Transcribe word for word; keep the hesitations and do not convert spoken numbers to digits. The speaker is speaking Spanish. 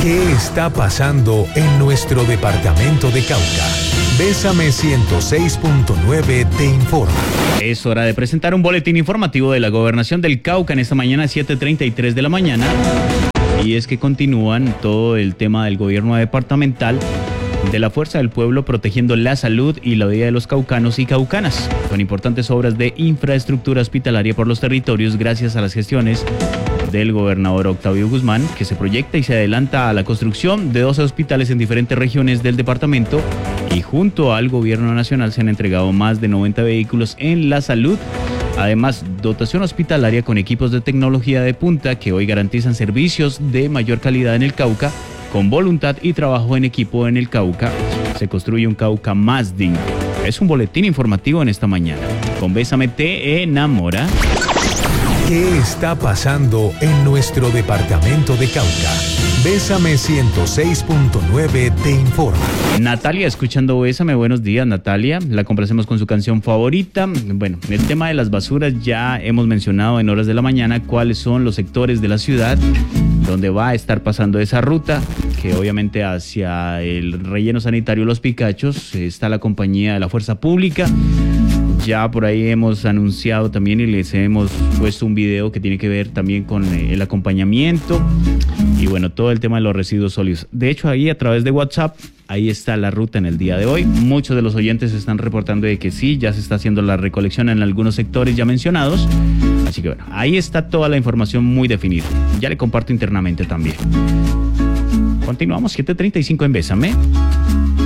¿Qué está pasando en nuestro departamento de Cauca? Bésame ciento seis punto nueve te informa. Es hora de presentar un boletín informativo de la Gobernación del Cauca en esta mañana, siete treinta y tres de la mañana. Y es que continúan todo el tema del gobierno departamental de la Fuerza del Pueblo protegiendo la salud y la vida de los caucanos y caucanas, con importantes obras de infraestructura hospitalaria por los territorios gracias a las gestiones del gobernador Octavio Guzmán, que se proyecta y se adelanta a la construcción de doce hospitales en diferentes regiones del departamento, y junto al gobierno nacional se han entregado más de noventa vehículos en la salud. Además, dotación hospitalaria con equipos de tecnología de punta que hoy garantizan servicios de mayor calidad en el Cauca. Con voluntad y trabajo en equipo en el Cauca, se construye un Cauca más digno. Es un boletín informativo en esta mañana. Con Bésame te enamora. ¿Qué está pasando en nuestro departamento de Cauca? Bésame ciento seis punto nueve te informa. Natalia, escuchando Bésame, buenos días Natalia. La complacemos con su canción favorita. Bueno, el tema de las basuras ya hemos mencionado en horas de la mañana cuáles son los sectores de la ciudad donde va a estar pasando esa ruta, que obviamente hacia el relleno sanitario Los Picachos está la compañía de la Fuerza Pública. Ya por ahí hemos anunciado también y les hemos puesto un video que tiene que ver también con el acompañamiento y bueno, todo el tema de los residuos sólidos. De hecho, ahí a través de WhatsApp, ahí está la ruta en el día de hoy. Muchos de los oyentes están reportando de que sí, ya se está haciendo la recolección en algunos sectores ya mencionados. Así que bueno, ahí está toda la información muy definida. Ya le comparto internamente también. Continuamos, siete treinta y cinco en Bésame.